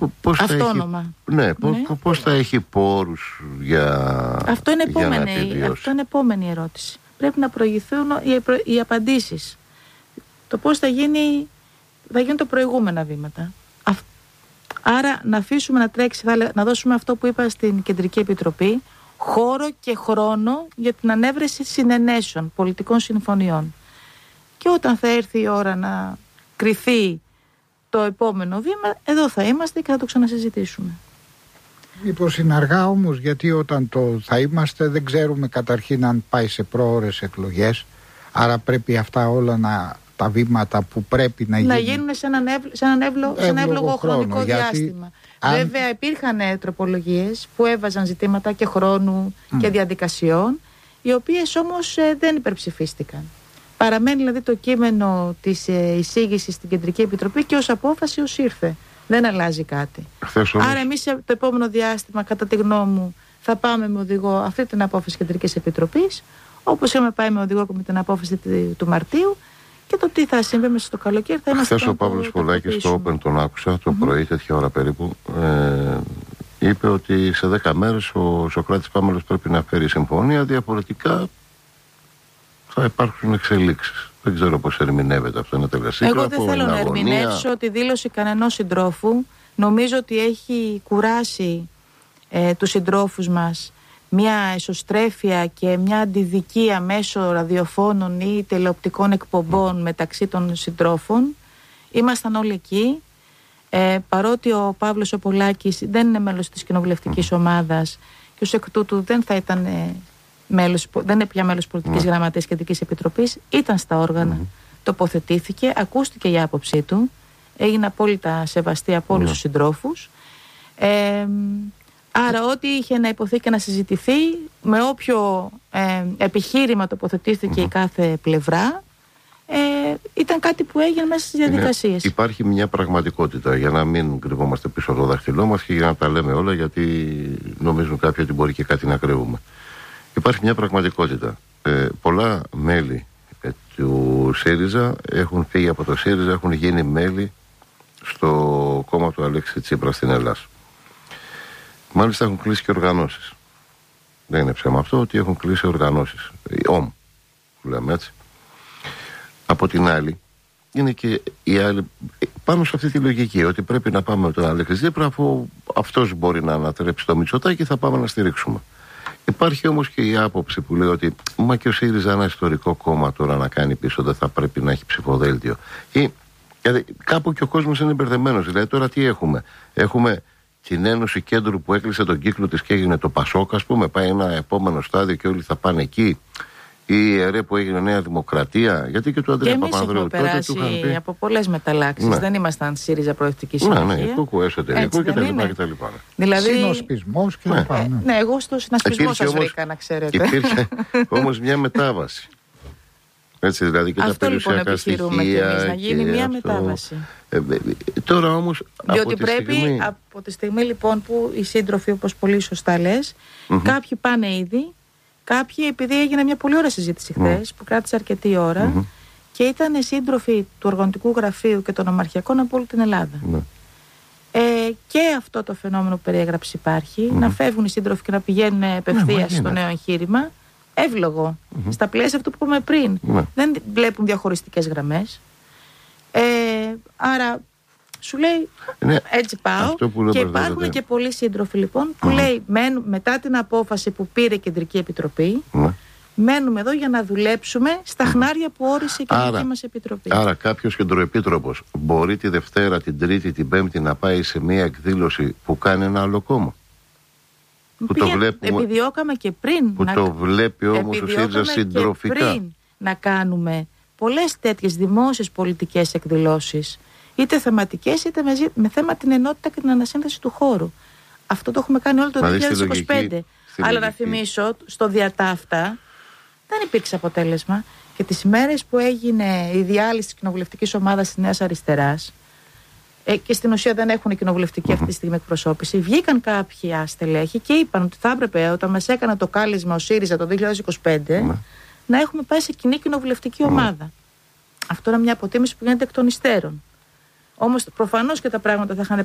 αυτόνομα. Πώς θα έχει πόρους για. Αυτό είναι επόμενη ερώτηση. Πρέπει να προηγηθούν οι απαντήσεις. Το πώς θα γίνουν τα προηγούμενα βήματα. Άρα να αφήσουμε να τρέξει, να δώσουμε αυτό που είπα στην Κεντρική Επιτροπή, χώρο και χρόνο για την ανέβρεση συνενέσεων, πολιτικών συμφωνιών. Και όταν θα έρθει η ώρα να κριθεί το επόμενο βήμα, εδώ θα είμαστε και θα το ξανασυζητήσουμε. Μήπως είναι αργά όμως, γιατί όταν θα είμαστε δεν ξέρουμε καταρχήν αν πάει σε πρόωρες εκλογές, άρα πρέπει αυτά όλα τα βήματα που πρέπει να γίνουν σε έναν εύλογο χρονικό διάστημα. Βέβαια υπήρχαν τροπολογίες που έβαζαν ζητήματα και χρόνου και διαδικασιών, οι οποίες όμως δεν υπερψηφίστηκαν. Παραμένει δηλαδή το κείμενο της εισήγησης στην Κεντρική Επιτροπή και ως απόφαση ως ήρθε. Δεν αλλάζει κάτι. Άρα εμείς το επόμενο διάστημα, κατά τη γνώμη μου, θα πάμε με οδηγό αυτή την απόφαση Κεντρικής Επιτροπής, όπως είχαμε πάει με οδηγό με την απόφαση του Μαρτίου, και το τι θα συμβεί μέσα στο καλοκαίρι θα είμαστε. Χθες ο Παύλος Πολάκης στο Open τον άκουσα το πρωί, τέτοια ώρα περίπου, είπε ότι σε 10 μέρες ο Σωκράτης Πάμελος πρέπει να φέρει συμφωνία, διαφορετικά θα υπάρξουν εξελίξεις. Δεν ξέρω πώς ερμηνεύεται αυτό, είναι τελεσίγραφο. Εγώ δεν θέλω να ερμηνεύσω τη δήλωση κανενός συντρόφου. Νομίζω ότι έχει κουράσει τους συντρόφους μας μια εσωστρέφεια και μια αντιδικία μέσω ραδιοφώνων ή τηλεοπτικών εκπομπών μεταξύ των συντρόφων. Ήμασταν όλοι εκεί. Παρότι ο Παύλος ο Πολάκης δεν είναι μέλος της κοινοβουλευτικής ομάδας και ως εκ τούτου δεν θα ήταν δεν είναι πια μέλος πολιτικής γραμματείας Κεντρικής Επιτροπής, ήταν στα όργανα, τοποθετήθηκε, ακούστηκε η άποψή του, έγινε απόλυτα σεβαστή από όλους τους συντρόφους. Άρα ό,τι είχε να υποθεί και να συζητηθεί, με όποιο επιχείρημα τοποθετήθηκε η κάθε πλευρά, ήταν κάτι που έγινε μέσα στις διαδικασίες. Υπάρχει μια πραγματικότητα, για να μην κρυβόμαστε πίσω από το δάχτυλό μας και για να τα λέμε όλα, γιατί νομίζουν κάποιοι ότι μπορεί και κάτι να κρύβουμε. Υπάρχει μια πραγματικότητα. Πολλά μέλη του ΣΥΡΙΖΑ έχουν φύγει από το ΣΥΡΙΖΑ, έχουν γίνει μέλη στο κόμμα του Αλέξη Τσίπρα στην Ελλάδα. Μάλιστα έχουν κλείσει και οργανώσεις. Δεν είναι ψέμα αυτό ότι έχουν κλείσει οργανώσεις. ΟΜ, που λέμε έτσι. Από την άλλη, είναι και οι άλλοι πάνω σε αυτή τη λογική ότι πρέπει να πάμε με τον Αλέξη Τσίπρα, αφού αυτός μπορεί να ανατρέψει το Μητσοτάκη, θα πάμε να στηρίξουμε. Υπάρχει όμως και η άποψη που λέει ότι μα και ο ΣΥΡΙΖΑ, ένα ιστορικό κόμμα, τώρα να κάνει πίσω, δεν θα πρέπει να έχει ψηφοδέλτιο. Γιατί κάπου και ο κόσμος είναι μπερδεμένος. Δηλαδή τώρα τι έχουμε? Έχουμε την Ένωση Κέντρου που έκλεισε τον κύκλο της και έγινε το ΠΑΣΟΚ, ας πούμε, πάει ένα επόμενο στάδιο και όλοι θα πάνε εκεί. Η ΕΡΕ που έγινε Νέα Δημοκρατία, γιατί και του Αντρέα Παπανδρέου τότε του είχαν πει. Από πολλές μεταλλάξεις. Ναι. Δεν ήμασταν ΣΥΡΙΖΑ Προοδευτική Συμμαχία. Ναι, ΚΚ εσωτερικό κτλ. Δηλαδή. Συνοσπισμός κλπ. Ναι, εγώ στο συνασπισμό σας βρήκα, να ξέρετε. Υπήρχε όμως μια μετάβαση. Έτσι, δηλαδή και αυτό τα λοιπόν περιουσιακά επιχειρούμε εμείς, να γίνει μια μετάβαση. Τώρα όμως. Διότι πρέπει από τη στιγμή λοιπόν που οι σύντροφοι, όπως πολύ σωστά λες, κάποιοι πάνε ήδη. Κάποιοι, επειδή έγινε μια πολύ ωραία συζήτηση χθες, που κράτησε αρκετή ώρα, και ήταν σύντροφοι του Οργανωτικού Γραφείου και των Ομαρχιακών από όλη την Ελλάδα. Και αυτό το φαινόμενο που περιέγραψε υπάρχει, να φεύγουν οι σύντροφοι και να πηγαίνουν απευθείας στο νέο εγχείρημα, εύλογο. Στα πλαίσια αυτού που είπαμε πριν. Δεν βλέπουν διαχωριστικές γραμμές. Άρα σου λέει έτσι πάω. Και υπάρχουν και πολλοί σύντροφοι λοιπόν που λέει μετά την απόφαση που πήρε η Κεντρική Επιτροπή, μένουμε εδώ για να δουλέψουμε στα χνάρια που όρισε η Κεντρική μας Επιτροπή. Άρα κάποιος κεντροεπίτροπος μπορεί τη Δευτέρα, την Τρίτη, την Πέμπτη να πάει σε μια εκδήλωση που κάνει ένα άλλο κόμμα? Επιδιώκαμε και πριν. Που το βλέπει όμως ο ΣΥΡΙΖΑ συντροφικά. Και πριν να κάνουμε πολλές τέτοιες δημόσιες πολιτικές εκδηλώσεις, είτε θεματικές είτε με θέμα την ενότητα και την ανασύνθεση του χώρου. Αυτό το έχουμε κάνει όλο το 2025. Αλλά να θυμίσω, στο διατάφτα δεν υπήρξε αποτέλεσμα. Και τις ημέρες που έγινε η διάλυση της κοινοβουλευτικής ομάδας της Νέας Αριστεράς, και στην ουσία δεν έχουν κοινοβουλευτική αυτή τη στιγμή εκπροσώπηση, βγήκαν κάποια στελέχη και είπαν ότι θα έπρεπε, όταν μας έκανε το κάλεσμα ο ΣΥΡΙΖΑ το 2025, να έχουμε πάει σε κοινή κοινοβουλευτική ομάδα. Αυτό είναι μια αποτίμηση που γίνεται εκ των υστέρων. Όμως προφανώς και τα πράγματα θα είχαν